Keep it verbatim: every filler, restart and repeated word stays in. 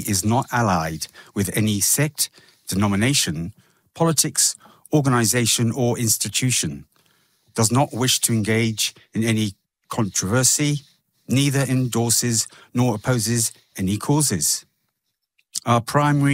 is not allied with any sect, denomination, politics, organization, or institution, does not wish to engage in any controversy, neither endorses nor opposes any causes. Our primary